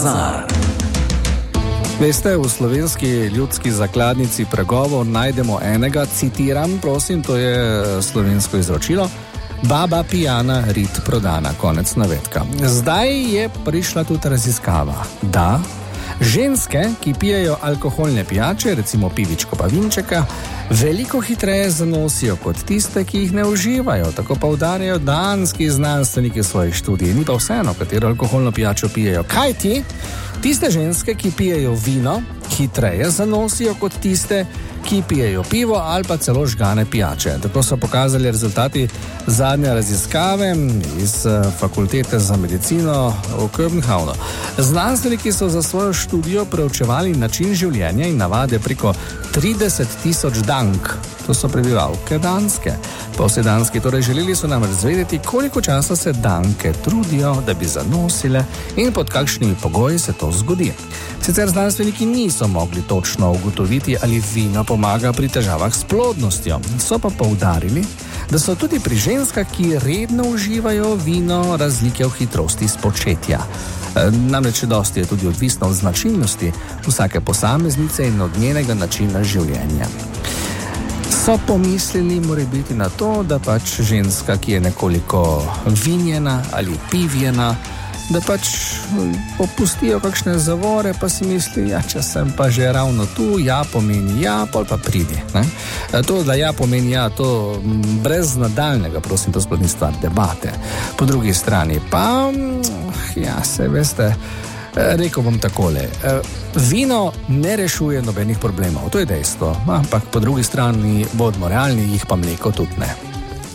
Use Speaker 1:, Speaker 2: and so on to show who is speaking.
Speaker 1: Bazar.
Speaker 2: Veste, v slovenski ljudski zakladnici pregovor najdemo enega, citiram, prosim, to je slovensko izročilo: baba pijana, rit prodana, konec navedka. Zdaj je prišla tudi raziskava, da ženske, ki pijejo alkoholne pijače, recimo pivičko pa vinčeka, veliko hitreje zanosijo kot tiste, ki jih ne uživajo, tako poudarjajo danski znanstveniki svojih študij. Ni pa vseeno, katero alkoholno pijačo pijejo. Kaj ti? Tiste ženske, ki pijejo vino, hitreje zanosijo kot tiste, ki pijejo pivo ali pa celo žgane pijače. Tako so pokazali rezultati zadnje raziskave iz Fakultete za medicino v Kopenhavnu. Znanstveniki so za svojo študijo preučevali način življenja in navade preko 30.000 dank. To so prebivalke Danske. Po vsej Danski torej želeli so nam razvedeti, koliko časa se danke trudijo, da bi zanosile in pod kakšnimi pogoji se to zgodi. Sicer znanstveniki niso mogli točno ugotoviti, ali vino pomaga pri težavah s plodnostjo. So pa poudarili, da so tudi pri ženskah, ki redno uživajo vino, razlike v hitrosti spočetja. Namreč dosti je tudi odvisno od značilnosti vsake posameznice in od njenega načina življenja. So pomislili morebiti na to, da pač ženska, ki je nekoliko vinjena ali pivjena, da pač popustijo kakšne zavore, pa si misli, ja, če sem pa že ravno tu, ja pomeni ja, pol pa pridi. Ne? To, da ja pomeni ja, to brez nadaljnega, prosim, to sploh ni stvar debate. Po drugi strani pa, ja, se veste, rekel bom takole, vino ne rešuje nobenih problemov, to je dejstvo, ampak po drugi strani bodimo realni, jih pa mleko tudi ne.